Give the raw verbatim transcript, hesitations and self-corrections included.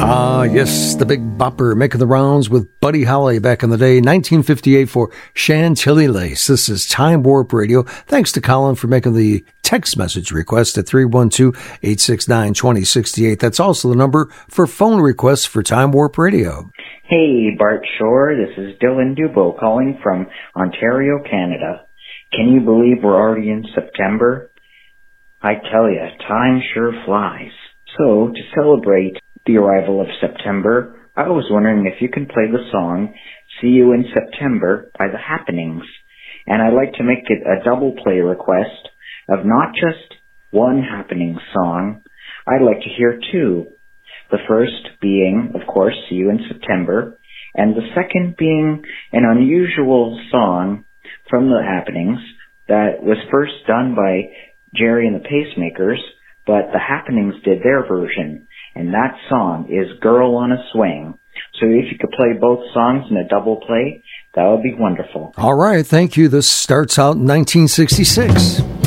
Ah, yes, the big bopper making the rounds with Buddy Holly back in the day, nineteen fifty-eight for Chantilly Lace. This is Time Warp Radio. Thanks to Colin for making the text message request at three one two, eight six nine, two zero six eight. That's also the number for phone requests for Time Warp Radio. Hey, Bart Shore, this is Dylan Dubo calling from Ontario, Canada. Can you believe we're already in September? I tell ya, time sure flies. So, to celebrate the arrival of September, I was wondering if you can play the song See You in September by The Happenings. And I'd like to make it a double play request of not just one Happenings song. I'd like to hear two. The first being, of course, See You in September, and the second being an unusual song from The Happenings that was first done by Jerry and the Pacemakers, but The Happenings did their version, and that song is Girl on a Swing. So if you could play both songs in a double play, that would be wonderful. All right, thank you. This starts out in nineteen sixty-six.